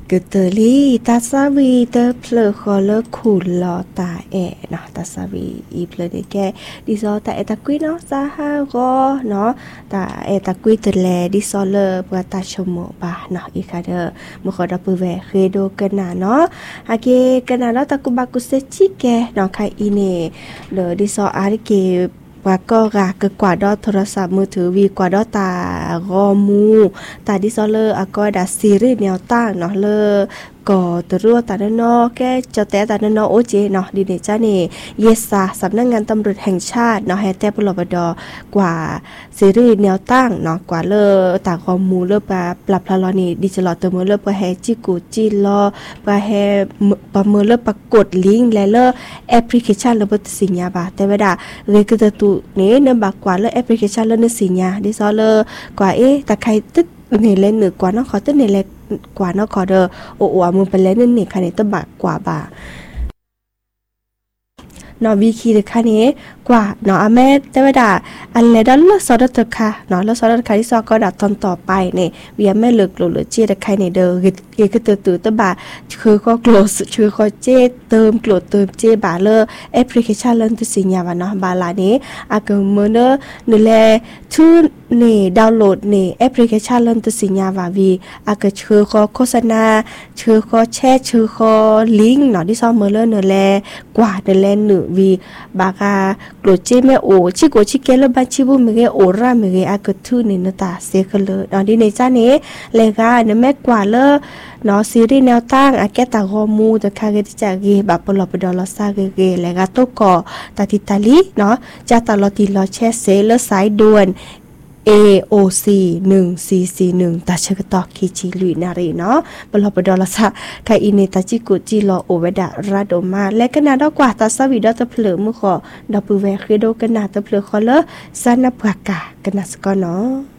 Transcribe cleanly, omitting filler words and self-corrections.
กึเตอรี่ตาซาวีเตอเพลคอเลคูลอตาเอเนาะตาซาวีอีเพลเดแกดิซอตาเอตะกุยเนาะซาฮาโกเนาะตาเอตะกุยตะแลดิซอเลปะตาชโมบาเนาะอีคาเดมขอดับเวเคโดกันนาเนาะอาเกกันนาเนาะตะกุบากุเซชิแกเนาะไคอีเนเดดิซออาริเกว่าก็กว่าดอโทรศัพท์มือถือวีกว่าดอตารอมูตาดิซอเลอร์ก็ดาซีรีส์แนวตั้งเนาะเลอก็ตัวรัวตาเนาะแกเจ้าแต่ตาเนาะโอเจเนาะดีเนจ้านี่เยสาสำนักงานตำรวจแห่งชาติเนาะให้แต่ปลบดกว่าซีรีส์แนวตั้งเนาะกว่าเลอตาข้อมูลเลอปรับพลานี่ดิจิทัลตัวมือเลอไปให้จิกูจิลอไปให้ประเมินเลอปรากฏลิงก์และเลอแอปพลิเคชันระบบสิญญาบาแต่เวลาเรกตตุนี่เนบักกว่าเลอแอปพลิเคชันเลอสิญญาดิซอเลอกว่าตาใครตึกนี่เล่นเหนือกว่าเนาะขอตึกนี่เล่นกว่าเนาะขอเด้อโอ้มึงไปเล่นนี่ค่ะนี่ตะบักกว่าบ่านอวีคีเดค่ะนี้กว่าเนาะแม่แต่ว่าด่าอันเลดลสอดตะค่ะเนาะแล้วสอดตะค่ะที่ซอก็ดัดตอนต่อไปนี่เวียแม่เลิกหลุดเจตะค่ะนี่เด้อคือตื่นตะบ่าคือก็โกรธคือก็เจเติมโกรธเติมเจบ่าเลอแอปพลิเคชันเล่นตัวสิญญาว่าเนาะบาลานี้อาก็มื้อเด้อนี่แลทูนี่ดาวน์โหลดนี่แอปพลิเคชันเล่นตัวสิญญาว่าวีอาก็คือก็โฆษณาคือก็แชร์คือก็ลิงก์เนาะที่ซอมื้อเลอนี่แลกว่านี่แล1วีบากากลเจแม่โอชิโกชิเกลบันชิบุเมเกโอราเมเกอากทูนี่นตาเซกเลตอนที่ในจ้านี้เลกาเนแม่กว่าเลเนาะซีรีส์แนวตั้งอาแกตาฮอมูตะคาเกติจาเกบับปลอบดอลซาเกเลกาโตกอตาติตาลีเนาะจาตาลอติลอแชเซเลสายด่วนAOC 1441ตาเชกตอคิจิลุยนารีเนาะบลบดอลซะไคอิเนตาจิกุจิโลโอเวดาราโดมาและกนาดกว่าตาสวิดตะเพลมือขอดอปเวคโดกนาตะเพลคอเลซานาปากากนาสกอเนาะ